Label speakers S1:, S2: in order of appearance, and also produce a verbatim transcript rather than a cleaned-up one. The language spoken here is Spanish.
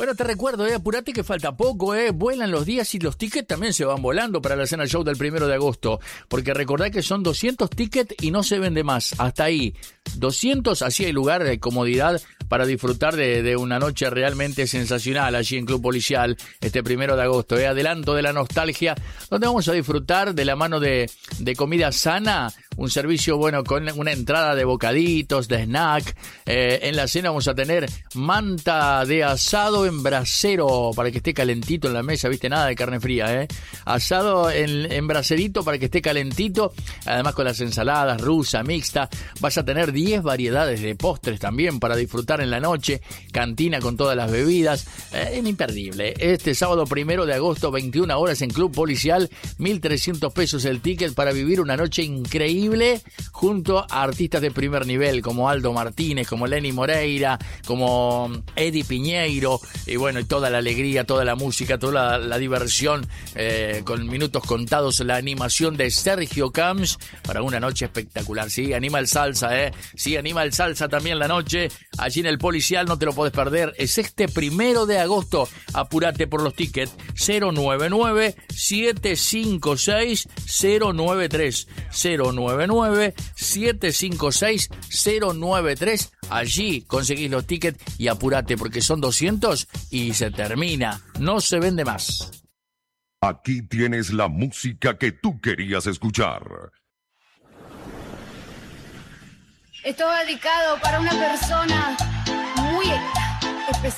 S1: Bueno, te recuerdo, eh, apurate que falta poco, eh, vuelan los días y los tickets también se van volando para la cena show del primero de agosto, porque recordá que son doscientos tickets y no se vende más, hasta ahí, doscientos, así hay lugar de comodidad para disfrutar de, de una noche realmente sensacional allí en Club Policial, este primero de agosto, eh, adelanto de la nostalgia, donde vamos a disfrutar de la mano de, de comida sana, un servicio bueno con una entrada de bocaditos, de snack, eh, en la cena vamos a tener manta de asado en brasero para que esté calentito en la mesa, viste, nada de carne fría, eh, asado en, en braserito para que esté calentito, además con las ensaladas rusa, mixta, vas a tener diez variedades de postres también para disfrutar en la noche, cantina con todas las bebidas, eh, es imperdible, este sábado primero de agosto, veintiuna horas en Club Policial, mil trescientos pesos el ticket para vivir una noche increíble junto a artistas de primer nivel como Aldo Martínez, como Lenny Moreira, como Eddie Piñeiro, y bueno, y toda la alegría, toda la música, toda la, la diversión, eh, con minutos contados, la animación de Sergio Camps para una noche espectacular. Sí, anima el salsa, eh. Sí, anima el salsa también la noche, allí en el Policial, no te lo podés perder. Es este primero de agosto, apurate por los tickets, cero nueve nueve, siete cinco seis, cero nueve tres, cero nueve nueve, siete cinco seis, cero nueve tres. Allí conseguís los tickets y apurate porque son doscientos y se termina, no se vende más.
S2: Aquí tienes la música que tú querías escuchar.
S3: Esto va dedicado para una persona muy especial.